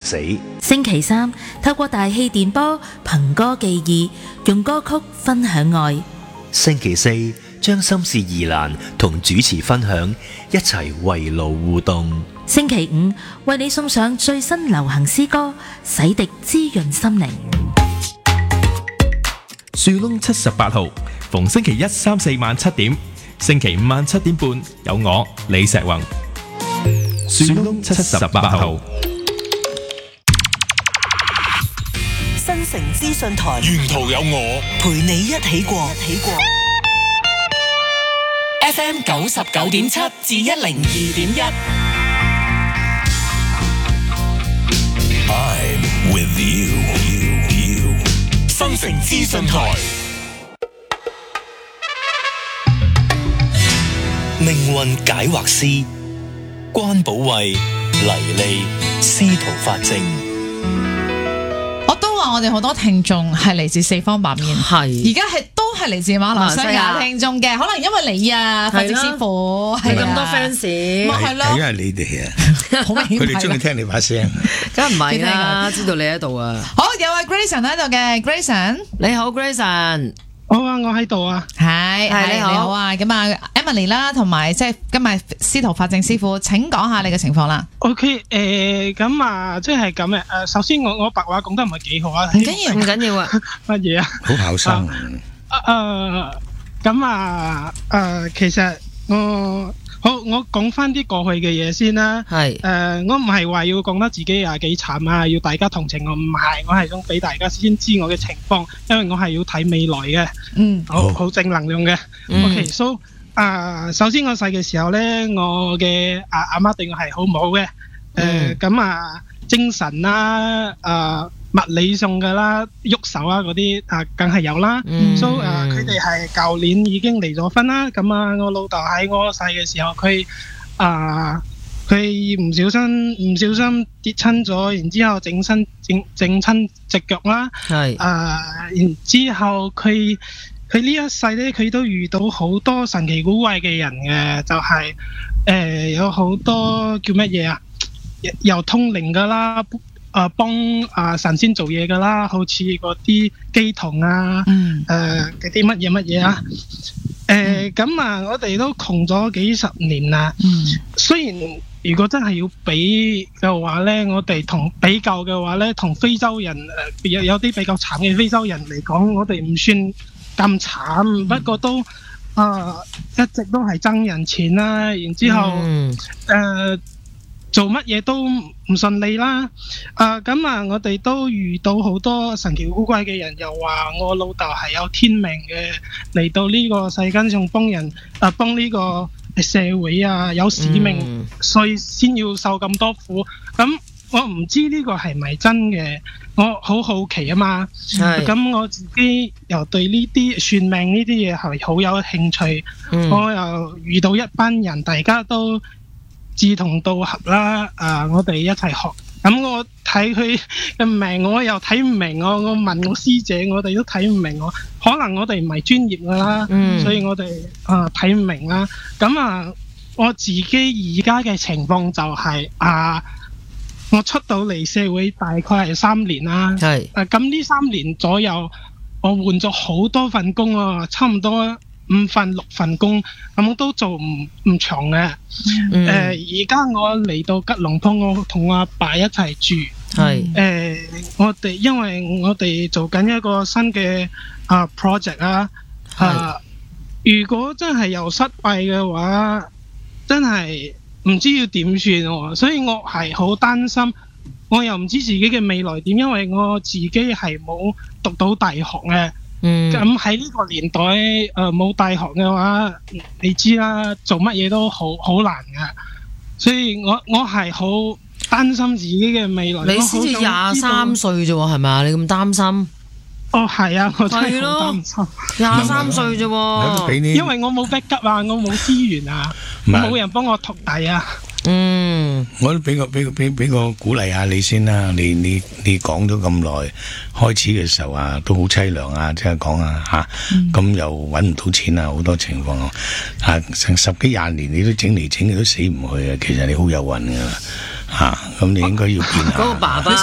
死。 星期三透過大氣電波憑歌寄意，用歌曲分享愛。 星期四將心事疑難同主持分享，一齊圍爐互動。 星期五為你送上最新流行詩歌，洗滌滋潤心靈。 樹窿78號，逢星期一、三、四晚7點，星期五晚7點半有我李石宏。樹窿78號， 新城資訊台， 沿途有我陪你一起過。 FM 99.7至102.1。I'm with you。新城資訊台， 命運解惑師關寶慧、黎莉、司徒法正。 我都話我哋好多聽眾係嚟自四方八面，係而家都係嚟自馬來西亞聽眾嘅，可能因為你啊，法正師傅係咁多 fans，咪係咯， 因為你哋啊，佢哋中意聽你把聲， 梗係唔係啦，知道你喺度啊。 好，有位 Grayson 喺度嘅 ，Grayson， 你好 Grayson。 好啊，我喺度啊， 係你好啊，咁啊 Emily 啦，同埋即係今日司徒法正師傅，請講下你嘅情況啦。 OK，咁啊，即係咁嘅，首先我白話講得唔係幾好啊， 唔緊要啊， 乜嘢啊？ 好後生。 咁啊，其實我講翻啲過去嘅嘢先啦。係，我唔係話要講得自己幾慘啊，要大家同情我，唔係，我係想俾大家先知我嘅情況，因為我係要睇未來嘅，好正能量嘅。OK，so，首先我細嘅時候咧，我嘅阿媽對我係好唔好嘅，咁啊精神啦，物理上嘅啦，喐手啊嗰啲梗係有啦。so 佢哋係舊年已經離咗婚啦。咁啊，我老豆喺我細嘅時候，佢唔小心跌親咗，然之後整親隻腳啦。係然之後佢呢一世咧，佢都遇到好多神奇古怪嘅人嘅，就係有好多叫乜嘢啊？又通靈噶啦。幫神仙做嘢噶啦，好似嗰啲乩童啊，嗰啲乜嘢啊，咁啊，我哋都窮咗幾十年啦。雖然如果真係要比嘅話咧，我哋同比較嘅話咧，同非洲人有啲比較慘嘅非洲人嚟講，我哋唔算咁慘，不過都一直都係爭人錢啦，然之後做乜嘢都唔順利啦，咁啊，我哋都遇到好多神奇古怪嘅人，又話我老豆係有天命嘅，嚟到呢個世間上幫呢個社會啊，有使命，所以先要受咁多苦。咁我唔知呢個係咪真嘅，我好好奇啊嘛。咁我自己又對呢啲算命呢啲嘢係好有興趣，我又遇到一班人，大家都志同道合啦，我哋一齊學。咁我睇佢嘅命，我又睇唔明，我問我師姐，我哋都睇唔明。可能我哋唔係專業噶啦，所以我哋睇唔明啦。咁我自己而家嘅情況就係我出到嚟社會大概係3年啦。係咁呢3年左右，我換咗好多份工啊，差唔多5份6份工，咁都做唔長嘅。而家我嚟到吉隆坡，我同我阿爸一齊住。係因為我哋做緊一個新嘅project 啊。如果真係又失敗嘅話，真係唔知要點算喎。所以我係好擔心，我又唔知自己嘅未來點，因為我自己係冇讀到大學嘅。咁喺呢個年代冇大學嘅話，你知啦，做乜嘢都好難噶，所以我係好擔心自己嘅未來。 你先至23歲啫喎，係咪啊？你咁擔心？ 係啊，我真係好擔心。 23歲啫喎， 因為我冇 backup 啊，我冇資源啊，冇人幫我托底啊。 我都俾個鼓勵下你先啦。你講咗咁耐，開始嘅時候都好凄涼啊，即係講咁又搵唔到錢啊，好多情況成10幾20年你都整嚟整去都死唔去啊。其實你好有運噶啦，咁你應該要變下。